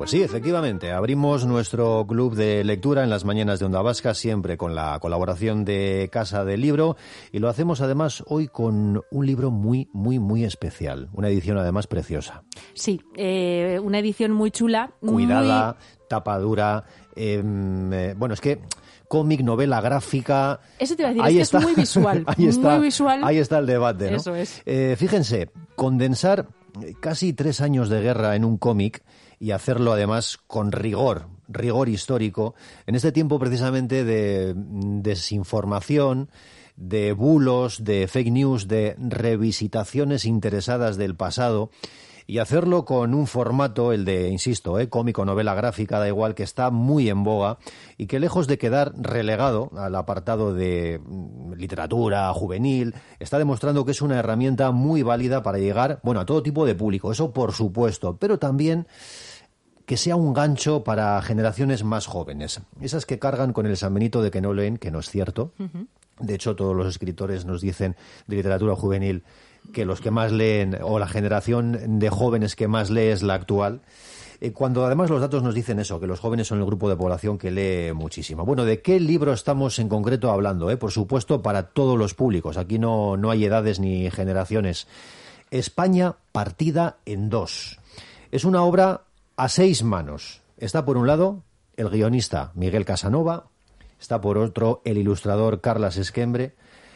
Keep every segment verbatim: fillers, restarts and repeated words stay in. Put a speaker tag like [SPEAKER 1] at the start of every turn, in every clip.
[SPEAKER 1] Pues sí, efectivamente, abrimos nuestro club de lectura en las mañanas de Onda Vasca, siempre con la colaboración de Casa del Libro, y lo hacemos además hoy con un libro muy, muy, muy especial, una edición además preciosa.
[SPEAKER 2] Sí, eh, una edición muy chula.
[SPEAKER 1] Cuidada,
[SPEAKER 2] muy...
[SPEAKER 1] tapadura, eh, eh, bueno, es que... cómic, novela gráfica...
[SPEAKER 2] Eso te iba a decir,
[SPEAKER 1] ahí
[SPEAKER 2] es
[SPEAKER 1] está,
[SPEAKER 2] que es muy visual,
[SPEAKER 1] ahí está,
[SPEAKER 2] muy visual.
[SPEAKER 1] Ahí está el debate, ¿no?
[SPEAKER 2] Eso es.
[SPEAKER 1] Eh, fíjense, condensar casi tres años de guerra en un cómic y hacerlo además con rigor, rigor histórico, en este tiempo precisamente de desinformación, de bulos, de fake news, de revisitaciones interesadas del pasado, y hacerlo con un formato, el de, insisto, eh, cómic o novela gráfica, da igual, que está muy en boga y que lejos de quedar relegado al apartado de literatura juvenil, está demostrando que es una herramienta muy válida para llegar, bueno, a todo tipo de público, eso por supuesto, pero también que sea un gancho para generaciones más jóvenes, esas que cargan con el San Benito de que no leen, que no es cierto. Uh-huh. De hecho, todos los escritores nos dicen de literatura juvenil que los que más leen, o la generación de jóvenes que más lee es la actual, eh, cuando además los datos nos dicen eso, que los jóvenes son el grupo de población que lee muchísimo. Bueno, ¿de qué libro estamos en concreto hablando? Eh? Por supuesto, para todos los públicos. Aquí no, no hay edades ni generaciones. España partida en dos. Es una obra a seis manos. Está por un lado el guionista Miguel Casanova, está por otro el ilustrador Carles Esquembre,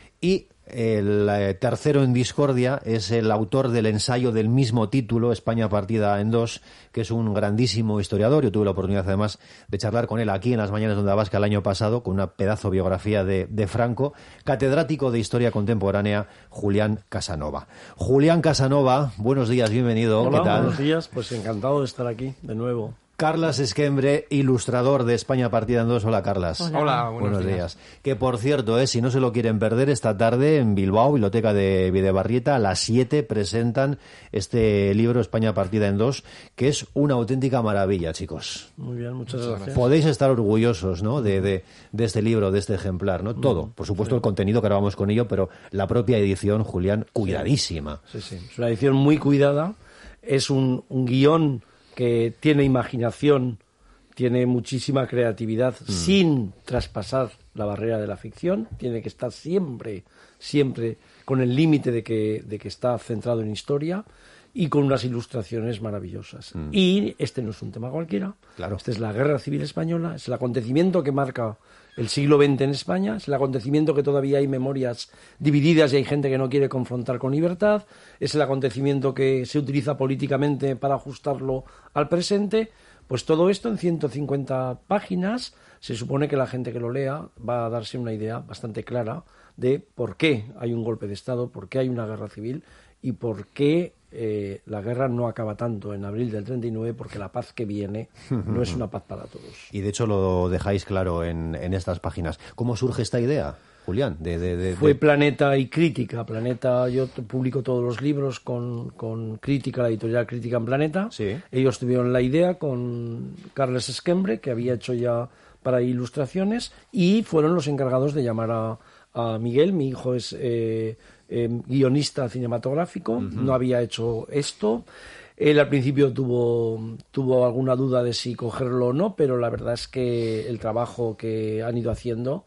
[SPEAKER 1] y el eh, tercero en discordia es el autor del ensayo del mismo título, España partida en dos, que es un grandísimo historiador. Yo tuve la oportunidad además de charlar con él aquí en las mañanas de Onda Vasca el año pasado, con una pedazo biografía de, de Franco, catedrático de Historia Contemporánea, Julián Casanova. Julián Casanova, buenos días, bienvenido.
[SPEAKER 3] Hola,
[SPEAKER 1] ¿qué tal?
[SPEAKER 3] Buenos días, pues encantado de estar aquí de nuevo.
[SPEAKER 1] Carles Esquembre, ilustrador de España partida en dos. Hola, Carles.
[SPEAKER 4] Hola, Hola buenos,
[SPEAKER 1] buenos días.
[SPEAKER 4] días.
[SPEAKER 1] Que, por cierto, eh, si no se lo quieren perder, esta tarde en Bilbao, Biblioteca de Bidebarrieta, a las siete presentan este libro España partida en dos, que es una auténtica maravilla, chicos.
[SPEAKER 3] Muy bien, muchas gracias.
[SPEAKER 1] Podéis estar orgullosos, ¿no?, de, de, de este libro, de este ejemplar, ¿no? Todo. Por supuesto, sí. El contenido, que ahora vamos con ello, pero la propia edición, Julián, cuidadísima.
[SPEAKER 3] Sí, sí. Es una edición muy cuidada. Es un, un guión que tiene imaginación, tiene muchísima creatividad, mm. sin traspasar la barrera de la ficción. Tiene que estar siempre, siempre con el límite de que, de que está centrado en historia y con unas ilustraciones maravillosas. Mm. Y este no es un tema cualquiera.
[SPEAKER 1] Claro.
[SPEAKER 3] Este es la Guerra Civil Española, es el acontecimiento que marca el siglo veinte en España, es el acontecimiento que todavía hay memorias divididas y hay gente que no quiere confrontar con libertad, es el acontecimiento que se utiliza políticamente para ajustarlo al presente. Pues todo esto en ciento cincuenta páginas, se supone que la gente que lo lea va a darse una idea bastante clara de por qué hay un golpe de Estado, por qué hay una guerra civil y por qué eh, la guerra no acaba tanto en abril del treinta y nueve, porque la paz que viene no es una paz para todos.
[SPEAKER 1] Y de hecho lo dejáis claro en, en estas páginas. ¿Cómo surge esta idea, Julián? De, de, de,
[SPEAKER 3] Fue
[SPEAKER 1] de...
[SPEAKER 3] Planeta y Crítica. Planeta, yo publico todos los libros con, con Crítica, la editorial Crítica en Planeta.
[SPEAKER 1] Sí.
[SPEAKER 3] Ellos tuvieron la idea con Carles Esquembre, que había hecho ya para ilustraciones, y fueron los encargados de llamar a, a Miguel. Mi hijo es eh, eh, guionista cinematográfico, uh-huh. no había hecho esto. Él al principio tuvo, tuvo alguna duda de si cogerlo o no, pero la verdad es que el trabajo que han ido haciendo,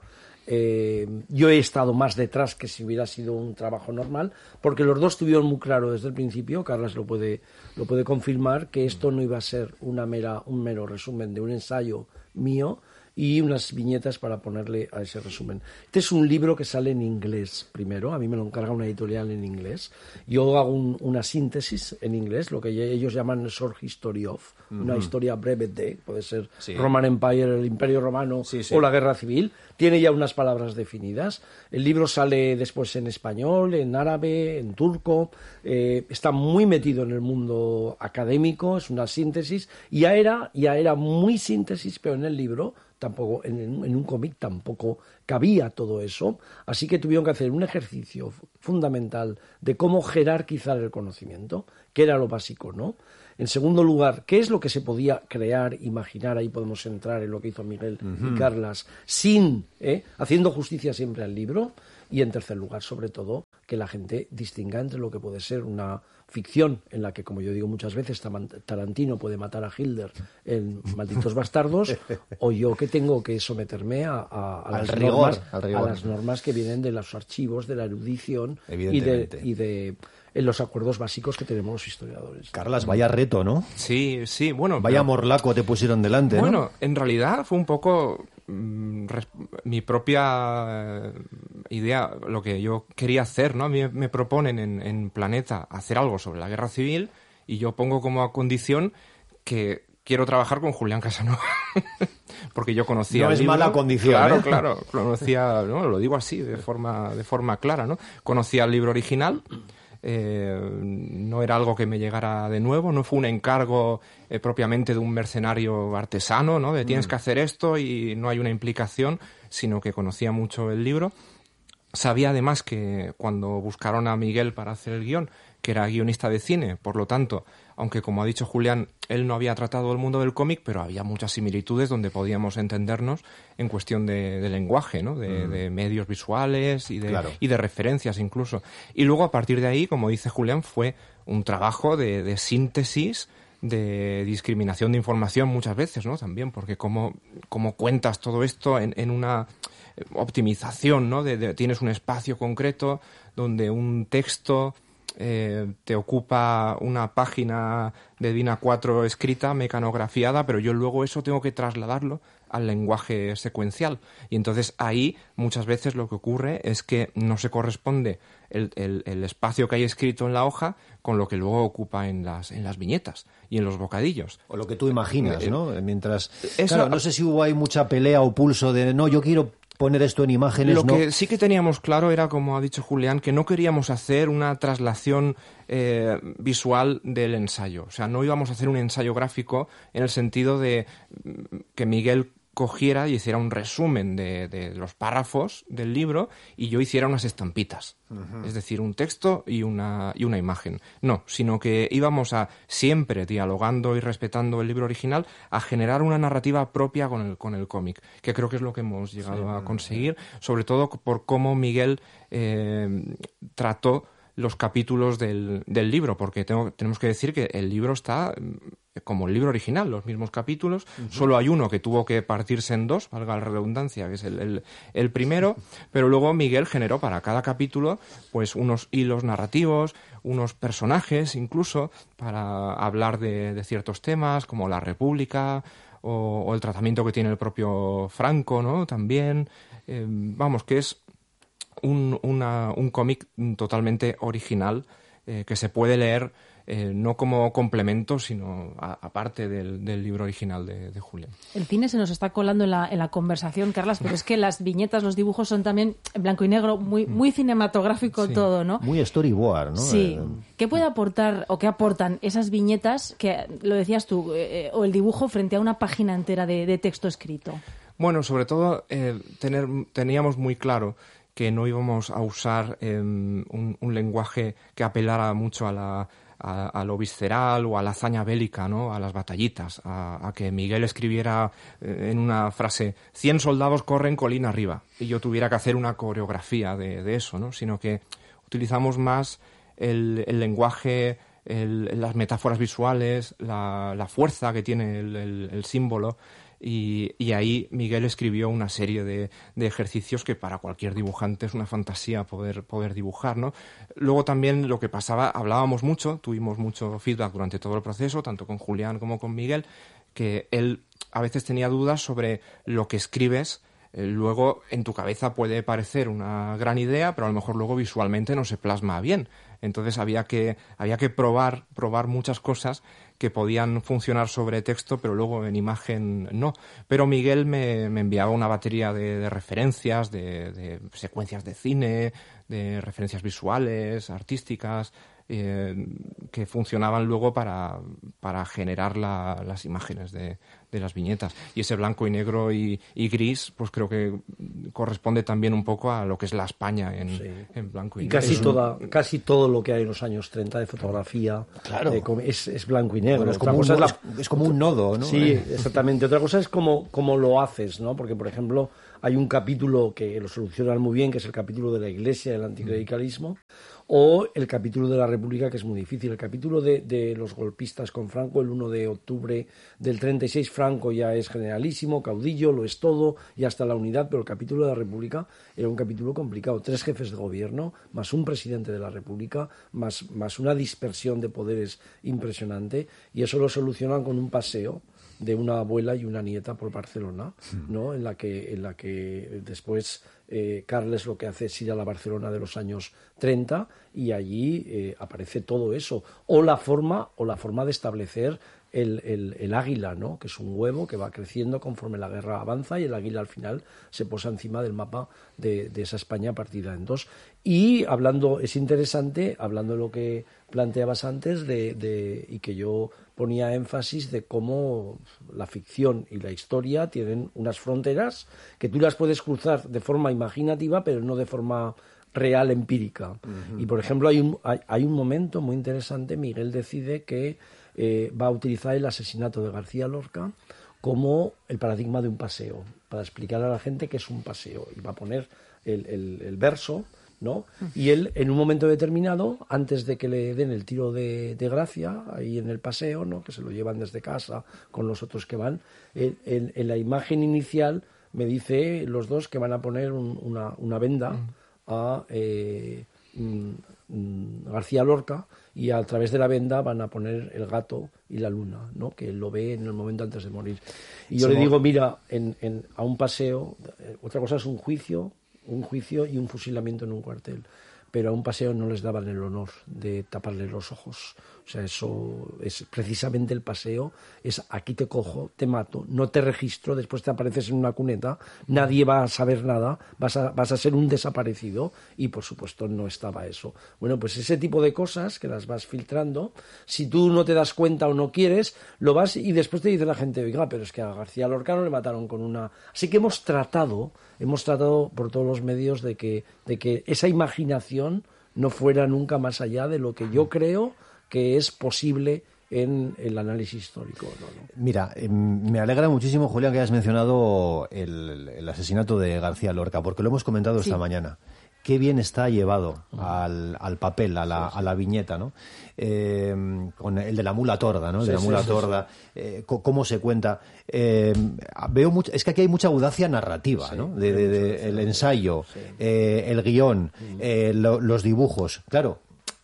[SPEAKER 3] eh, yo he estado más detrás que si hubiera sido un trabajo normal, porque los dos tuvieron muy claro desde el principio, Carles lo puede, lo puede confirmar, que esto no iba a ser una mera, un mero resumen de un ensayo mío y unas viñetas para ponerle a ese resumen. Este es un libro que sale en inglés primero, a mí me lo encarga una editorial en inglés. Yo hago un, una síntesis en inglés, lo que ellos llaman short history of, uh-huh. una historia breve de, puede ser sí. Roman Empire, el Imperio Romano, sí, sí. o la Guerra Civil. Tiene ya unas palabras definidas. El libro sale después en español, en árabe, en turco. Eh, está muy metido en el mundo académico, es una síntesis. Ya era, ya era muy síntesis, pero en el libro tampoco, en, en un cómic tampoco cabía todo eso, así que tuvieron que hacer un ejercicio fundamental de cómo jerarquizar el conocimiento, que era lo básico, ¿no? En segundo lugar, ¿qué es lo que se podía crear, imaginar? Ahí podemos entrar en lo que hizo Miguel uh-huh. y Carles, sin, ¿eh? haciendo justicia siempre al libro. Y en tercer lugar, sobre todo, que la gente distinga entre lo que puede ser una ficción en la que, como yo digo muchas veces, Tarantino puede matar a Hitler en Malditos Bastardos, o yo que tengo que someterme a, a, a, las,
[SPEAKER 1] rigor,
[SPEAKER 3] normas,
[SPEAKER 1] al rigor.
[SPEAKER 3] a las normas que vienen de los archivos, de la erudición y
[SPEAKER 1] Evidentemente.
[SPEAKER 3] de, y de en los acuerdos básicos que tenemos los historiadores.
[SPEAKER 1] Carlas, vaya reto, ¿no?
[SPEAKER 4] Sí, sí, bueno.
[SPEAKER 1] Vaya
[SPEAKER 4] pero,
[SPEAKER 1] morlaco te pusieron delante,
[SPEAKER 4] bueno,
[SPEAKER 1] ¿no?
[SPEAKER 4] Bueno, en realidad fue un poco mmm, res, mi propia idea, lo que yo quería hacer, ¿no? A mí me proponen en, en Planeta hacer algo sobre la guerra civil y yo pongo como condición que quiero trabajar con Julián Casanova. Porque yo conocía
[SPEAKER 1] no
[SPEAKER 4] el
[SPEAKER 1] es
[SPEAKER 4] libro.
[SPEAKER 1] mala condición,
[SPEAKER 4] claro,
[SPEAKER 1] ¿eh?
[SPEAKER 4] Claro, conocía, ¿no? Lo digo así, de forma, de forma clara, ¿no? Conocía el libro original. Eh, no era algo que me llegara de nuevo, no fue un encargo eh, propiamente de un mercenario artesano, ¿no? De tienes mm. que hacer esto y no hay una implicación, sino que conocía mucho el libro. Sabía además que cuando buscaron a Miguel para hacer el guión, que era guionista de cine, por lo tanto, aunque como ha dicho Julián, él no había tratado el mundo del cómic, pero había muchas similitudes donde podíamos entendernos en cuestión de, de lenguaje, ¿no? De, mm. de medios visuales y de,
[SPEAKER 1] claro.
[SPEAKER 4] y de referencias incluso. Y luego a partir de ahí, como dice Julián, fue un trabajo de, de síntesis, de discriminación de información muchas veces, ¿no? También, porque cómo, cómo cuentas todo esto en, en una optimización, ¿no? De, de, tienes un espacio concreto donde un texto eh, te ocupa una página de DIN A cuatro escrita, mecanografiada, pero yo luego eso tengo que trasladarlo al lenguaje secuencial. Y entonces ahí muchas veces lo que ocurre es que no se corresponde el, el, el espacio que hay escrito en la hoja con lo que luego ocupa en las, en las viñetas y en los bocadillos.
[SPEAKER 1] O lo que tú imaginas, ¿no? Mientras...
[SPEAKER 4] Eso,
[SPEAKER 1] claro, no sé si hubo ahí mucha pelea o pulso de, no, yo quiero poner esto en imágenes.
[SPEAKER 4] Lo
[SPEAKER 1] no.
[SPEAKER 4] que sí que teníamos claro era, como ha dicho Julián, que no queríamos hacer una traslación eh, visual del ensayo. O sea, no íbamos a hacer un ensayo gráfico en el sentido de que Miguel cogiera y hiciera un resumen de, de los párrafos del libro y yo hiciera unas estampitas. Uh-huh. Es decir, un texto y una, y una imagen. No, sino que íbamos a, siempre dialogando y respetando el libro original, a generar una narrativa propia con el, con el cómic, que creo que es lo que hemos llegado sí, a conseguir, sobre todo por cómo Miguel eh, trató los capítulos del, del libro, porque tengo, tenemos que decir que el libro está como el libro original, los mismos capítulos, uh-huh. Solo hay uno que tuvo que partirse en dos, valga la redundancia, que es el, el, el primero, pero luego Miguel generó para cada capítulo pues unos hilos narrativos, unos personajes incluso, para hablar de, de ciertos temas, como la República, o, o el tratamiento que tiene el propio Franco, ¿no? También, eh, vamos, que es Un, una, un cómic totalmente original eh, que se puede leer eh, no como complemento, sino a, aparte del, del libro original de, de Julián.
[SPEAKER 2] El cine se nos está colando en la, en la conversación, Carlas, pero es que las viñetas, los dibujos son también en blanco y negro, muy, muy cinematográfico sí. Todo, ¿no?
[SPEAKER 1] Muy storyboard, ¿no?
[SPEAKER 2] Sí. ¿Qué puede aportar o qué aportan esas viñetas, que lo decías tú, eh, o el dibujo frente a una página entera de, de texto escrito?
[SPEAKER 4] Bueno, sobre todo eh, tener, teníamos muy claro que no íbamos a usar eh, un, un lenguaje que apelara mucho a, la, a, a lo visceral o a la hazaña bélica, ¿no? A las batallitas, a, a que Miguel escribiera eh, en una frase cien soldados corren colina arriba y yo tuviera que hacer una coreografía de, de eso, ¿no? Sino que utilizamos más el, el lenguaje, el, las metáforas visuales, la, la fuerza que tiene el, el, el símbolo. Y, y ahí Miguel escribió una serie de, de ejercicios que para cualquier dibujante es una fantasía poder, poder dibujar, ¿no? Luego también lo que pasaba, hablábamos mucho, tuvimos mucho feedback durante todo el proceso, tanto con Julián como con Miguel, que él a veces tenía dudas sobre lo que escribes. Eh, luego en tu cabeza puede parecer una gran idea, pero a lo mejor luego visualmente no se plasma bien. Entonces había que, había que probar, probar muchas cosas que podían funcionar sobre texto, pero luego en imagen no. Pero Miguel me, me enviaba una batería de, de referencias, de, de secuencias de cine, de referencias visuales, artísticas, eh, que funcionaban luego para, para generar la, las imágenes de, de las viñetas. Y ese blanco y negro y, y gris, pues creo que corresponde también un poco a lo que es la España en, sí. en blanco y,
[SPEAKER 3] y
[SPEAKER 4] negro.
[SPEAKER 3] Casi, toda, casi todo lo que hay en los años treinta de fotografía
[SPEAKER 1] claro.
[SPEAKER 3] eh, es, es blanco y negro.
[SPEAKER 1] Bueno, es, como un, es, la, es como un nodo, ¿no?
[SPEAKER 3] Sí, exactamente. Otra cosa es cómo, cómo lo haces, ¿no? Porque, por ejemplo, hay un capítulo que lo solucionan muy bien, que es el capítulo de la Iglesia, del anticlericalismo, o el capítulo de la República, que es muy difícil. El capítulo de, de los golpistas con Franco, el uno de octubre del treinta y seis, Franco ya es generalísimo, caudillo, lo es todo, y hasta la unidad, pero el capítulo de la República era un capítulo complicado. Tres jefes de gobierno, más un presidente de la República, más, más una dispersión de poderes impresionante, y eso lo solucionan con un paseo de una abuela y una nieta por Barcelona, ¿no? En la que, en la que después eh, Carles lo que hace es ir a la Barcelona de los años treinta y allí eh, aparece todo eso. O la forma, o la forma de establecer el, el, el águila, ¿no? Que es un huevo que va creciendo conforme la guerra avanza y el águila al final se posa encima del mapa de, de esa España partida en dos. Y hablando, es interesante, hablando de lo que planteabas antes de, de, y que yo ponía énfasis de cómo la ficción y la historia tienen unas fronteras que tú las puedes cruzar de forma imaginativa, pero no de forma real, empírica. Uh-huh. Y, por ejemplo, hay un, hay, hay un momento muy interesante, Miguel decide que eh, va a utilizar el asesinato de García Lorca como el paradigma de un paseo, para explicar a la gente qué es un paseo. Y va a poner el, el, el verso, ¿no? Y él, en un momento determinado, antes de que le den el tiro de, de gracia, ahí en el paseo, ¿no? Que se lo llevan desde casa con los otros que van, en, en, en la imagen inicial me dice los dos que van a poner un, una, una venda a eh, mm, García Lorca, y a través de la venda van a poner el gato y la luna, ¿no? Que él lo ve en el momento antes de morir. Y yo sí, le digo, mira, en, en, a un paseo, eh, otra cosa es un juicio, un juicio y un fusilamiento en un cuartel, pero a un paseo no les daban el honor de taparle los ojos. O sea, eso es precisamente el paseo, es aquí te cojo, te mato, no te registro, después te apareces en una cuneta, nadie va a saber nada, vas a, vas a ser un desaparecido, y por supuesto no estaba eso. Bueno, pues ese tipo de cosas que las vas filtrando, si tú no te das cuenta o no quieres, lo vas y después te dice la gente, oiga, pero es que a García Lorca no le mataron con una... Así que hemos tratado, hemos tratado por todos los medios de que, de que esa imaginación no fuera nunca más allá de lo que yo creo que es posible en el análisis histórico. ¿no?
[SPEAKER 1] Mira, eh, me alegra muchísimo, Julián, que hayas mencionado el, el asesinato de García Lorca, porque lo hemos comentado sí. esta mañana. Qué bien está llevado al, al papel, a la, a la viñeta, ¿no? Eh, con el de la mula torda, ¿no? El sí, de la mula sí, torda, sí, sí. Eh, cómo se cuenta. Eh, veo mucho, es que aquí hay mucha audacia narrativa, sí, ¿no? De, de, de, de, el ensayo, sí. eh, el guión, sí. eh, lo, los dibujos. Claro,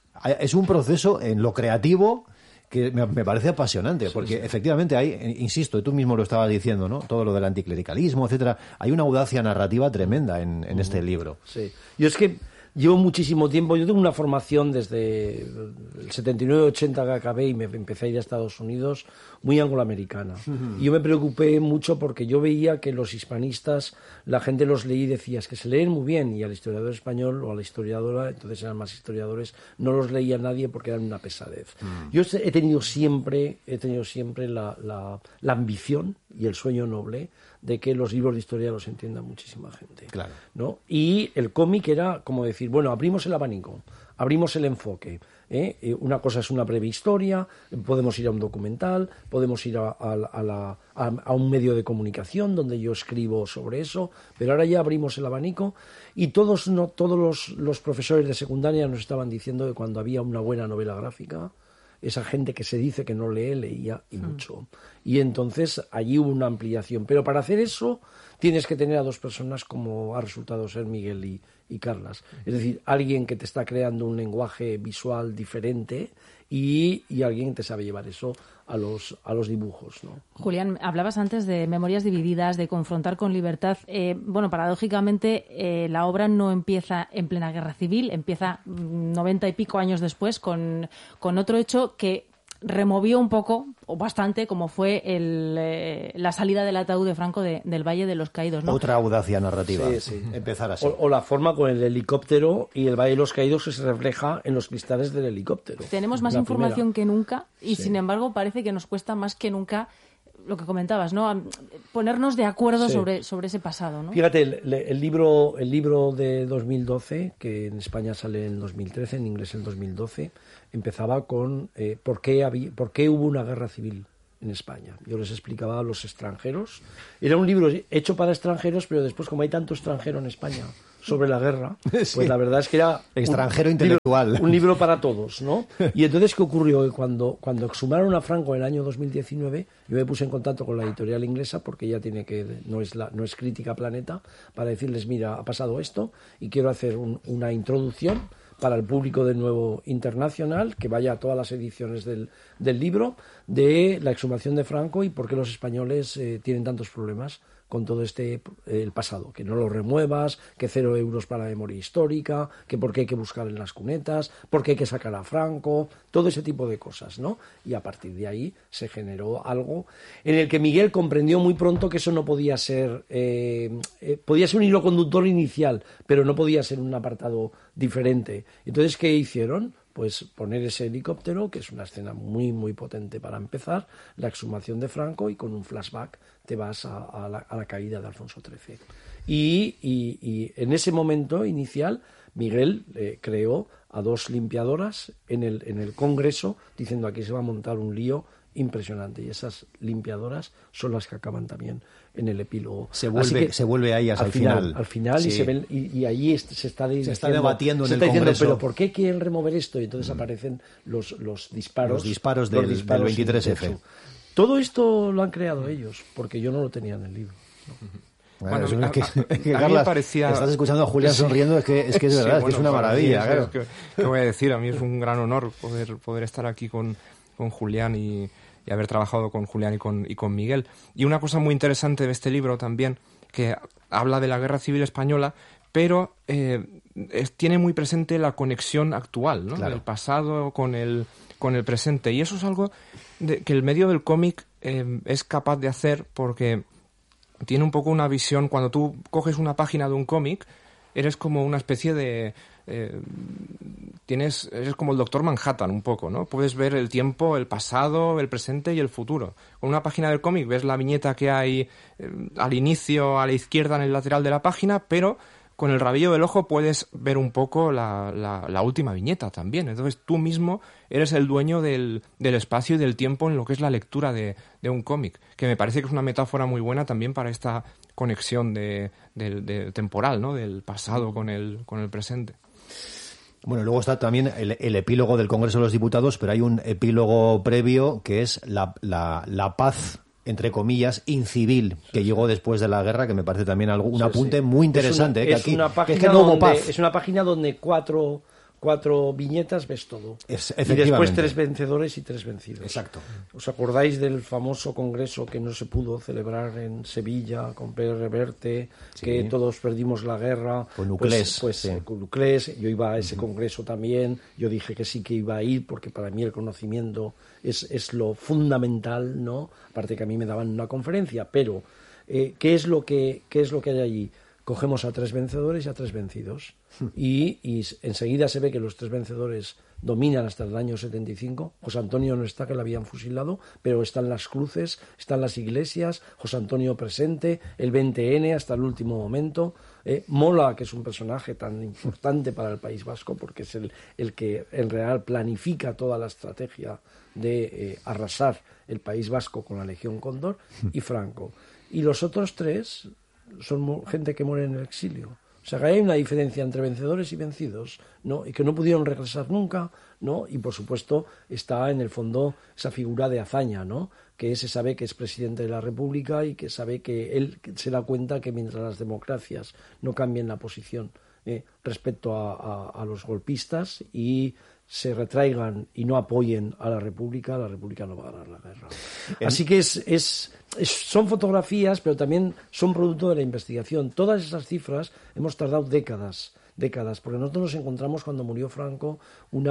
[SPEAKER 1] es un proceso en lo creativo que me, me parece apasionante, porque sí, sí. efectivamente hay, insisto, y tú mismo lo estabas diciendo, ¿no? Todo lo del anticlericalismo, etcétera. Hay una audacia narrativa tremenda en, en uh-huh. este libro.
[SPEAKER 3] Sí. Yo es que llevo muchísimo tiempo, yo tengo una formación desde el setenta y nueve ochenta que acabé y me empecé a ir a Estados Unidos, muy angloamericana. Uh-huh. Y yo me preocupé mucho porque yo veía que los hispanistas, la gente los leía y decía, es que se leen muy bien, y al historiador español o a la historiadora, entonces eran más historiadores, no los leía nadie porque eran una pesadez. Uh-huh. Yo he tenido siempre, he tenido siempre la, la, la ambición y el sueño noble de que los libros de historia los entienda muchísima gente.
[SPEAKER 1] Claro.
[SPEAKER 3] ¿no? Y el cómic era como decir, bueno, abrimos el abanico, abrimos el enfoque. ¿eh? Una cosa es una breve historia, podemos ir a un documental, podemos ir a, a, a, la, a, a un medio de comunicación donde yo escribo sobre eso, pero ahora ya abrimos el abanico y todos, no, todos los, los profesores de secundaria nos estaban diciendo que cuando había una buena novela gráfica, esa gente que se dice que no lee, leía y mucho. Y entonces allí hubo una ampliación. Pero para hacer eso tienes que tener a dos personas como ha resultado ser Miguel y, y Carlas. Es decir, alguien que te está creando un lenguaje visual diferente y, y alguien que te sabe llevar eso a los, a los dibujos, ¿no?
[SPEAKER 2] Julián, hablabas antes de memorias divididas, de confrontar con libertad. Eh, bueno, paradójicamente, eh, la obra no empieza en plena guerra civil, empieza noventa y pico años después con, con otro hecho que removió un poco, o bastante, como fue el, eh, la salida del ataúd de Franco de, del Valle de los Caídos, ¿no?
[SPEAKER 1] Otra audacia narrativa.
[SPEAKER 3] Sí, sí.
[SPEAKER 1] Empezar así.
[SPEAKER 3] O, o la forma con el helicóptero y el Valle de los Caídos que se refleja en los cristales del helicóptero.
[SPEAKER 2] Tenemos más
[SPEAKER 3] La
[SPEAKER 2] información
[SPEAKER 3] primera.
[SPEAKER 2] que nunca y,
[SPEAKER 3] Sí.
[SPEAKER 2] sin embargo, parece que nos cuesta más que nunca lo que comentabas, ¿no? Ponernos de acuerdo
[SPEAKER 3] Sí.
[SPEAKER 2] sobre, sobre ese pasado, ¿no?
[SPEAKER 3] Fíjate, el, el libro el libro de dos mil doce, que en España sale en dos mil trece, en inglés en dos mil doce, empezaba con eh, ¿por qué había, por qué hubo una guerra civil en España? Yo les explicaba a los extranjeros. Era un libro hecho para extranjeros, pero después, como hay tanto extranjero en España sobre la guerra, pues
[SPEAKER 1] Sí.
[SPEAKER 3] la verdad es que era
[SPEAKER 1] Extranjero
[SPEAKER 3] un
[SPEAKER 1] intelectual.
[SPEAKER 3] libro, un libro para todos, ¿no? Y entonces, ¿qué ocurrió? Que Cuando, cuando exhumaron a Franco en el año dos mil diecinueve, yo me puse en contacto con la editorial inglesa, porque ella tiene que, no es, la, no es Crítica Planeta, para decirles, mira, ha pasado esto y quiero hacer un, una introducción para el público de Nuevo Internacional, que vaya a todas las ediciones del, del libro, de la exhumación de Franco y por qué los españoles eh, tienen tantos problemas con todo este eh, el pasado, que no lo remuevas, que cero euros para la memoria histórica, que por qué hay que buscar en las cunetas, por qué hay que sacar a Franco, todo ese tipo de cosas, ¿no? Y a partir de ahí se generó algo en el que Miguel comprendió muy pronto que eso no podía ser, eh, eh, podía ser un hilo conductor inicial, pero no podía ser un apartado diferente. Entonces, ¿qué hicieron? Pues poner ese helicóptero, que es una escena muy, muy potente para empezar, la exhumación de Franco, y con un flashback te vas a, a, la, a la caída de Alfonso trece. Y, y, y en ese momento inicial, Miguel eh, creó a dos limpiadoras en el, en el Congreso, diciendo aquí se va a montar un lío impresionante, y esas limpiadoras son las que acaban también en el epílogo.
[SPEAKER 1] Se vuelve,
[SPEAKER 3] que,
[SPEAKER 1] se vuelve a ellas al,
[SPEAKER 3] al
[SPEAKER 1] final.
[SPEAKER 3] final. Al final,
[SPEAKER 1] sí.
[SPEAKER 3] y, se ven, y, y ahí se está,
[SPEAKER 1] se está debatiendo
[SPEAKER 3] se
[SPEAKER 1] en
[SPEAKER 3] está
[SPEAKER 1] el
[SPEAKER 3] diciendo,
[SPEAKER 1] Congreso.
[SPEAKER 3] pero ¿por qué quieren remover esto? Y entonces aparecen los, los disparos.
[SPEAKER 1] Los disparos del,
[SPEAKER 3] los disparos
[SPEAKER 1] del veintitrés efe.
[SPEAKER 3] in-texto. Todo esto lo han creado ellos, porque yo no lo tenía en el libro.
[SPEAKER 1] Bueno,
[SPEAKER 4] Bueno,
[SPEAKER 1] es que,
[SPEAKER 4] a- a-
[SPEAKER 1] es que,
[SPEAKER 4] a mí
[SPEAKER 1] Carlas,
[SPEAKER 4] me parecía-
[SPEAKER 1] estás escuchando a Julián
[SPEAKER 4] Sí.
[SPEAKER 1] sonriendo, es que es, que es verdad,
[SPEAKER 4] Sí,
[SPEAKER 1] es que es
[SPEAKER 4] bueno,
[SPEAKER 1] una
[SPEAKER 4] para mí
[SPEAKER 1] maravilla.
[SPEAKER 4] es-
[SPEAKER 1] Claro.
[SPEAKER 4] es que- ¿qué voy a decir? A mí es un gran honor poder, poder estar aquí con, con Julián y, y haber trabajado con Julián y con, y con Miguel. Y una cosa muy interesante de este libro también, que habla de la Guerra Civil Española, pero eh, es- tiene muy presente la conexión actual, ¿no?
[SPEAKER 1] Claro.
[SPEAKER 4] Del pasado con el, con el presente. Y eso es algo de, que el medio del cómic eh, es capaz de hacer, porque tiene un poco una visión. Cuando tú coges una página de un cómic, eres como una especie de... Eh, tienes eres como el Doctor Manhattan un poco, ¿no? Puedes ver el tiempo, el pasado, el presente y el futuro. Con una página del cómic ves la viñeta que hay eh, al inicio, a la izquierda, en el lateral de la página, pero con el rabillo del ojo puedes ver un poco la, la, la última viñeta también. Entonces tú mismo eres el dueño del, del espacio y del tiempo en lo que es la lectura de, de un cómic, que me parece que es una metáfora muy buena también para esta conexión de, de, de temporal, ¿no? Del pasado con el, con el presente.
[SPEAKER 1] Bueno, luego está también el, el epílogo del Congreso de los Diputados, pero hay un epílogo previo que es la, la, la paz, entre comillas, incivil, que llegó después de la guerra, que me parece también algo, un
[SPEAKER 3] Sí,
[SPEAKER 1] apunte
[SPEAKER 3] sí.
[SPEAKER 1] muy interesante.
[SPEAKER 3] Es
[SPEAKER 1] eh,
[SPEAKER 3] una,
[SPEAKER 1] que
[SPEAKER 3] es
[SPEAKER 1] aquí,
[SPEAKER 3] una
[SPEAKER 1] que
[SPEAKER 3] página
[SPEAKER 1] es que no hubo
[SPEAKER 3] donde,
[SPEAKER 1] paz.
[SPEAKER 3] es una página donde cuatro, cuatro viñetas ves todo.
[SPEAKER 1] Es-
[SPEAKER 3] y después
[SPEAKER 1] efectivamente.
[SPEAKER 3] tres vencedores y tres vencidos.
[SPEAKER 1] Exacto.
[SPEAKER 3] ¿Os acordáis del famoso congreso que no se pudo celebrar en Sevilla con Pérez Reverte,
[SPEAKER 1] Sí.
[SPEAKER 3] que todos perdimos la guerra?
[SPEAKER 1] Con Nuclés,
[SPEAKER 3] Pues, pues
[SPEAKER 1] sí.
[SPEAKER 3] eh, con Nuclés, yo iba a ese congreso también, yo dije que sí que iba a ir porque para mí el conocimiento es, es lo fundamental, ¿no? Aparte que a mí me daban una conferencia, pero eh, ¿qué es lo que qué es lo que hay allí? Cogemos a tres vencedores y a tres vencidos. Y, y enseguida se ve que los tres vencedores dominan hasta el año setenta y cinco. José Antonio no está, que lo habían fusilado, pero están las cruces, están las iglesias, José Antonio presente, el veinte ene hasta el último momento. Eh, Mola, que es un personaje tan importante para el País Vasco, porque es el, el que en real planifica toda la estrategia de eh, arrasar el País Vasco con la Legión Cóndor, y Franco. Y los otros tres son mu- gente que muere en el exilio. O sea, que hay una diferencia entre vencedores y vencidos, ¿no? Y que no pudieron regresar nunca, ¿no? Y, por supuesto, está en el fondo esa figura de Azaña, ¿no? Que se sabe que es presidente de la República y que sabe que él se da cuenta que mientras las democracias no cambien la posición eh, respecto a, a, a los golpistas y se retraigan y no apoyen a la República, la República no va a ganar la guerra. Así que es, es, es, son fotografías, pero también son producto de la investigación. Todas esas cifras hemos tardado décadas, décadas, porque nosotros nos encontramos cuando murió Franco una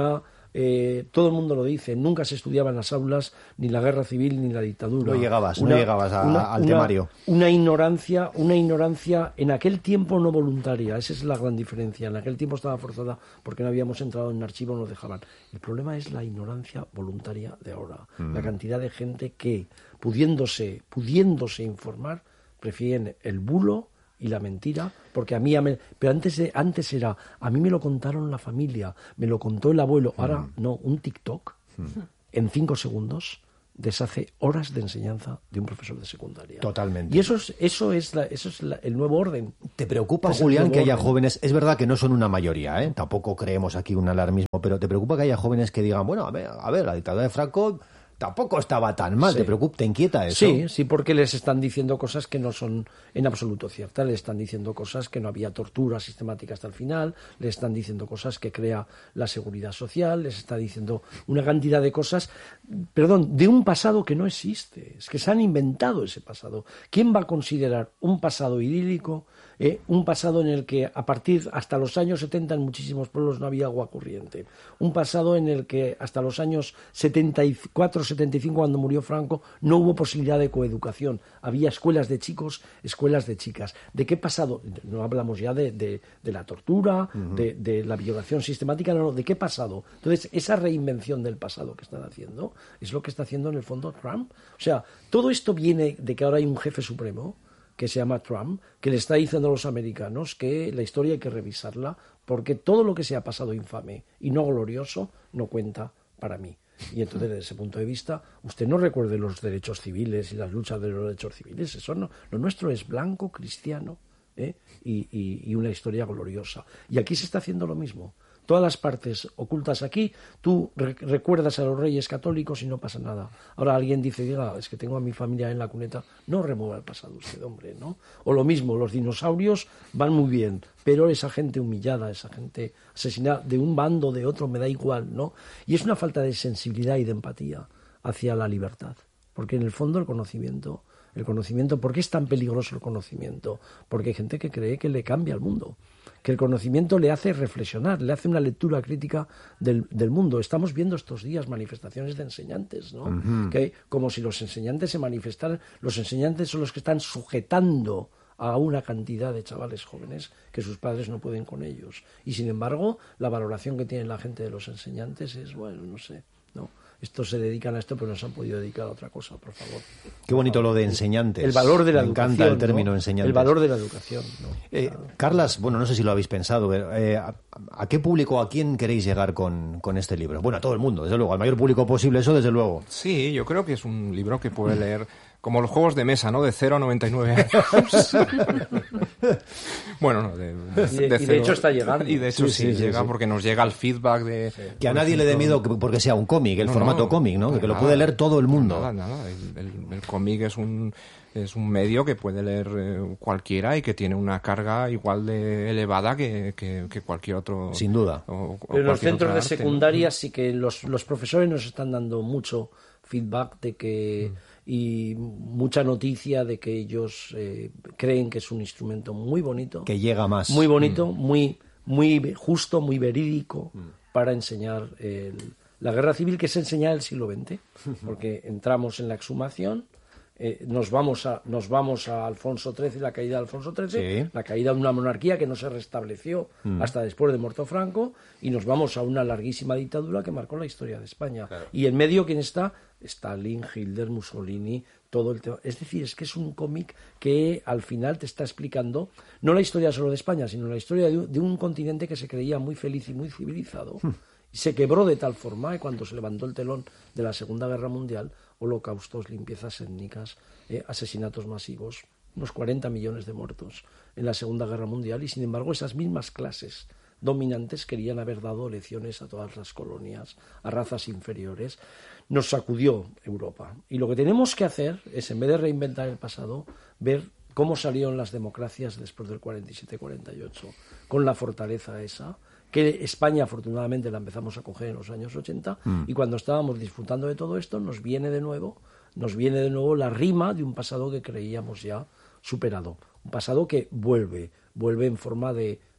[SPEAKER 3] Eh, todo el mundo lo dice, nunca se estudiaba en las aulas ni la guerra civil ni la dictadura.
[SPEAKER 1] No llegabas,
[SPEAKER 3] una,
[SPEAKER 1] no llegabas a,
[SPEAKER 3] una,
[SPEAKER 1] al
[SPEAKER 3] una,
[SPEAKER 1] temario.
[SPEAKER 3] Una ignorancia, una ignorancia en aquel tiempo no voluntaria, esa es la gran diferencia. En aquel tiempo estaba forzada porque no habíamos entrado en un archivo, no nos dejaban. El problema es la ignorancia voluntaria de ahora. Mm. La cantidad de gente que, pudiéndose, pudiéndose informar, prefieren el bulo y la mentira, porque a mí, a me, pero antes, de, antes era, a mí me lo contaron la familia, me lo contó el abuelo, ahora mm. no, un TikTok, mm. en cinco segundos, deshace horas de enseñanza de un profesor de secundaria.
[SPEAKER 1] Totalmente.
[SPEAKER 3] Y eso es, eso es, la, eso es la, el nuevo orden.
[SPEAKER 1] ¿Te preocupa,
[SPEAKER 3] es
[SPEAKER 1] Julián, que haya
[SPEAKER 3] orden.
[SPEAKER 1] jóvenes? Es verdad que no son una mayoría, ¿eh? Tampoco creemos aquí un alarmismo, pero ¿te preocupa que haya jóvenes que digan, bueno, a ver, a ver la dictadura de Franco tampoco estaba tan mal? Sí. ¿Te preocupa, te inquieta eso?
[SPEAKER 3] Sí, sí, porque les están diciendo cosas que no son en absoluto ciertas. Les están diciendo cosas que no había tortura sistemática hasta el final. Les están diciendo cosas que crea la seguridad social. Les está diciendo una cantidad de cosas, perdón, de un pasado que no existe. Es que se han inventado ese pasado. ¿Quién va a considerar un pasado idílico? Eh, un pasado en el que a partir hasta los años setenta en muchísimos pueblos no había agua corriente. Un pasado en el que hasta los años setenta y cuatro, setenta y cinco, cuando murió Franco, no hubo posibilidad de coeducación. Había escuelas de chicos, escuelas de chicas. ¿De qué pasado? No hablamos ya de, de, de la tortura, uh-huh. de, de la violación sistemática, no, no, ¿de qué pasado? Entonces, esa reinvención del pasado que están haciendo es lo que está haciendo en el fondo Trump. O sea, todo esto viene de que ahora hay un jefe supremo que se llama Trump, que le está diciendo a los americanos que la historia hay que revisarla porque todo lo que se ha pasado infame y no glorioso no cuenta para mí. Y entonces, desde ese punto de vista, usted no recuerde los derechos civiles y las luchas de los derechos civiles. Eso no, lo nuestro es blanco, cristiano, ¿eh? y, y, y una historia gloriosa. Y aquí se está haciendo lo mismo. Todas las partes ocultas aquí, tú re- recuerdas a los reyes católicos y no pasa nada. Ahora alguien dice, diga, es que tengo a mi familia en la cuneta, no remueva el pasado usted, hombre, ¿no? O lo mismo, los dinosaurios van muy bien, pero esa gente humillada, esa gente asesinada de un bando, de otro, me da igual, ¿no? Y es una falta de sensibilidad y de empatía hacia la libertad, porque en el fondo el conocimiento, el conocimiento, ¿por qué es tan peligroso el conocimiento? Porque hay gente que cree que le cambia el mundo, que el conocimiento le hace reflexionar, le hace una lectura crítica del, del mundo. Estamos viendo estos días manifestaciones de enseñantes, ¿no? Uh-huh. Que como si los enseñantes se manifestaran, los enseñantes son los que están sujetando a una cantidad de chavales jóvenes que sus padres no pueden con ellos. Y sin embargo, la valoración que tiene la gente de los enseñantes es, bueno, no sé, ¿no? Estos se dedican a esto, pero no se han podido dedicar a otra cosa, por favor.
[SPEAKER 1] Qué bonito lo de enseñantes.
[SPEAKER 3] El valor de la
[SPEAKER 1] Me
[SPEAKER 3] educación.
[SPEAKER 1] encanta el término
[SPEAKER 3] ¿no?
[SPEAKER 1] enseñantes.
[SPEAKER 3] El valor de la educación. ¿no?
[SPEAKER 1] Eh,
[SPEAKER 3] claro.
[SPEAKER 1] Carlas, bueno, no sé si lo habéis pensado, eh, ¿a, ¿a qué público, a quién queréis llegar con, con este libro? Bueno, a todo el mundo, desde luego, al mayor público posible, eso desde luego.
[SPEAKER 4] Sí, yo creo que es un libro que puede leer como los juegos de mesa, ¿no? De cero a noventa y nueve años. Bueno, no, de, de,
[SPEAKER 3] y, de,
[SPEAKER 4] de,
[SPEAKER 3] y de hecho está llegando.
[SPEAKER 4] Y de hecho sí, sí, sí llega sí. porque nos llega el feedback de... Sí.
[SPEAKER 1] Que a nadie ejemplo, le dé miedo porque sea un cómic, el
[SPEAKER 4] no,
[SPEAKER 1] formato
[SPEAKER 4] no,
[SPEAKER 1] cómic, ¿no? Que
[SPEAKER 4] nada,
[SPEAKER 1] lo puede leer todo el mundo.
[SPEAKER 4] Nada, nada. El, el, el cómic es un... es un medio que puede leer eh, cualquiera y que tiene una carga igual de elevada que, que, que cualquier otro.
[SPEAKER 1] Sin duda.
[SPEAKER 3] O, o Pero en los centros de arte, secundaria ¿no? sí que los, los profesores nos están dando mucho feedback de que mm. y mucha noticia de que ellos eh, creen que es un instrumento muy bonito.
[SPEAKER 1] Que llega más.
[SPEAKER 3] Muy bonito, mm. muy, muy justo, muy verídico mm. para enseñar el, la guerra civil, que es enseñar el siglo veinte. Porque entramos en la exhumación. Eh, nos vamos a nos vamos a Alfonso trece, la caída de Alfonso trece, sí. la caída de una monarquía que no se restableció mm. hasta después de muerto Franco, y nos vamos a una larguísima dictadura que marcó la historia de España. Claro. Y en medio, ¿quién está? Stalin, Hitler, Mussolini, todo el tema. Es decir, es que es un cómic que al final te está explicando no la historia solo de España, sino la historia de un, de un continente que se creía muy feliz y muy civilizado. Mm. Y se quebró de tal forma, y cuando se levantó el telón de la Segunda Guerra Mundial, holocaustos, limpiezas étnicas, eh, asesinatos masivos, unos cuarenta millones de muertos en la Segunda Guerra Mundial, y sin embargo esas mismas clases dominantes querían haber dado lecciones a todas las colonias, a razas inferiores. Nos sacudió Europa. Y lo que tenemos que hacer es, en vez de reinventar el pasado, ver cómo salieron las democracias después del cuarenta y siete cuarenta y ocho, con la fortaleza esa, que España afortunadamente la empezamos a coger en los años ochenta, mm. y cuando estábamos disfrutando de todo esto nos viene de nuevo, nos viene de nuevo la rima de un pasado que creíamos ya superado, un pasado que vuelve, vuelve en forma de,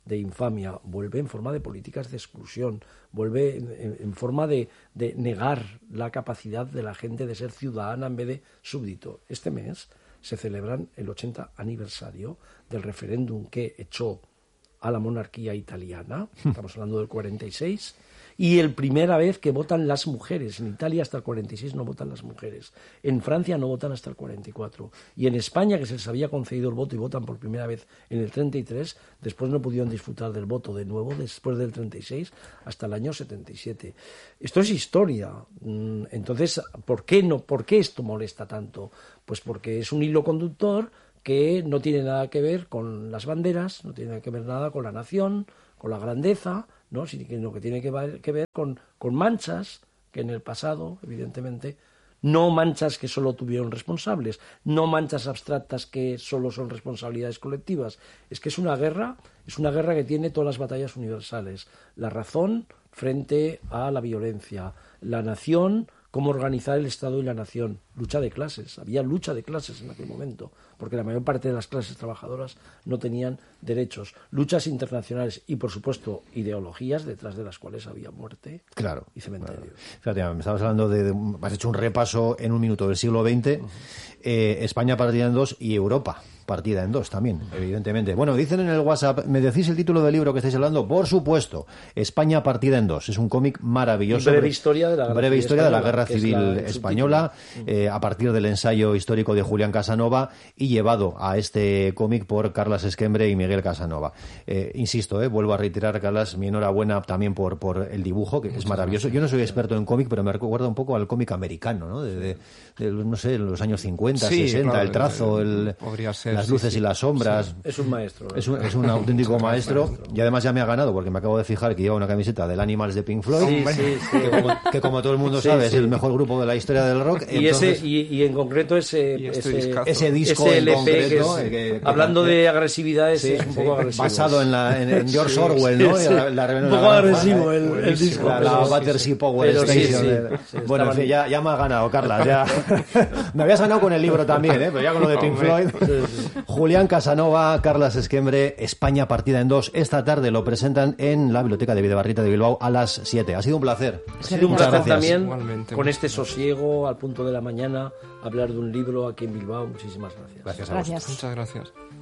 [SPEAKER 3] de infamia, vuelve en forma de políticas de exclusión, vuelve en, en forma de, de negar la capacidad de la gente de ser ciudadana en vez de súbdito. Este mes se celebran el ochenta aniversario del referéndum que echó a la monarquía italiana, estamos hablando del cuarenta y seis, y el primera vez que votan las mujeres. En Italia hasta el cuarenta y seis no votan las mujeres, en Francia no votan hasta el cuarenta y cuatro, y en España, que se les había concedido el voto y votan por primera vez en el treinta y tres, después no pudieron disfrutar del voto de nuevo después del treinta y seis hasta el año setenta y siete. Esto es historia. Entonces, ¿por qué no? ¿Por qué esto molesta tanto? Pues porque es un hilo conductor que no tiene nada que ver con las banderas, no tiene que ver nada con la nación, con la grandeza, ¿no? Sino que tiene que ver con, con manchas que en el pasado, evidentemente, no manchas que solo tuvieron responsables, no manchas abstractas que solo son responsabilidades colectivas. Es que es una guerra, es una guerra que tiene todas las batallas universales. La razón frente a la violencia, la nación, cómo organizar el Estado y la nación, lucha de clases, había lucha de clases en aquel momento, porque la mayor parte de las clases trabajadoras no tenían derechos, luchas internacionales y, por supuesto, ideologías detrás de las cuales había muerte
[SPEAKER 1] claro,
[SPEAKER 3] y cementerio.
[SPEAKER 1] Claro. Fíjate, me estabas hablando de, de, has hecho un repaso en un minuto del siglo veinte, uh-huh. eh, España partida en dos y Europa partida en dos también, evidentemente. Bueno, dicen en el WhatsApp, ¿me decís el título del libro que estáis hablando? Por supuesto, España partida en dos. Es un cómic maravilloso.
[SPEAKER 3] Breve historia de la guerra,
[SPEAKER 1] breve historia
[SPEAKER 3] española,
[SPEAKER 1] de la guerra civil la, española, eh, a partir del ensayo histórico de Julián Casanova y llevado a este cómic por Carles Esquembre y Miguel Casanova. Eh, insisto, eh, vuelvo a reiterar, Carles, mi enhorabuena también por, por el dibujo, que Muchas es maravilloso. Gracias. Yo no soy experto en cómic, pero me recuerda un poco al cómic americano, ¿no? De, de, de, no sé, los años cincuenta,
[SPEAKER 4] sí,
[SPEAKER 1] sesenta,
[SPEAKER 4] claro,
[SPEAKER 1] el trazo, el,
[SPEAKER 4] podría ser,
[SPEAKER 1] las luces
[SPEAKER 4] sí, sí.
[SPEAKER 1] y las sombras. Sí.
[SPEAKER 3] Es un maestro.
[SPEAKER 1] Es un, es un auténtico maestro, maestro. Y además ya me ha ganado porque me acabo de fijar que lleva una camiseta del Animals de Pink Floyd,
[SPEAKER 3] sí, sí, sí.
[SPEAKER 1] Que, como, que como todo el mundo
[SPEAKER 3] sí,
[SPEAKER 1] sabe
[SPEAKER 3] sí.
[SPEAKER 1] es el mejor grupo de la historia del rock.
[SPEAKER 3] Y,
[SPEAKER 1] entonces,
[SPEAKER 3] ese, y, y en concreto ese,
[SPEAKER 4] este
[SPEAKER 3] ese,
[SPEAKER 1] ese disco
[SPEAKER 3] ese
[SPEAKER 1] en
[SPEAKER 3] L P
[SPEAKER 1] concreto,
[SPEAKER 3] que es,
[SPEAKER 1] que, que,
[SPEAKER 3] hablando
[SPEAKER 1] que,
[SPEAKER 3] de agresividades,
[SPEAKER 1] sí,
[SPEAKER 3] es un
[SPEAKER 1] sí,
[SPEAKER 3] poco agresivo.
[SPEAKER 1] basado en, la, en, en George sí, Orwell, ¿no?
[SPEAKER 3] Sí,
[SPEAKER 1] sí. La, la, la,
[SPEAKER 3] un poco
[SPEAKER 1] la,
[SPEAKER 3] agresivo el, el disco.
[SPEAKER 1] La, la Battersea Power
[SPEAKER 3] Pero
[SPEAKER 1] Station.
[SPEAKER 3] Sí, sí,
[SPEAKER 1] de,
[SPEAKER 3] sí,
[SPEAKER 1] bueno, en fin, ya, ya me has ganado, Carlas. Ya. Me habías ganado con el libro también, ¿eh? Pero ya con lo de Pink Floyd. Sí, sí. Julián Casanova, Carles Esquembre, España partida en dos. Esta tarde lo presentan en la Biblioteca de Videbarrita de Bilbao a las siete. Ha sido un placer.
[SPEAKER 3] Ha sido un placer también,
[SPEAKER 4] Igualmente,
[SPEAKER 3] con este sosiego al punto de la mañana, hablar de un libro aquí en Bilbao. Muchísimas gracias.
[SPEAKER 1] Gracias a
[SPEAKER 2] Gracias.
[SPEAKER 1] vosotros.
[SPEAKER 4] Muchas gracias.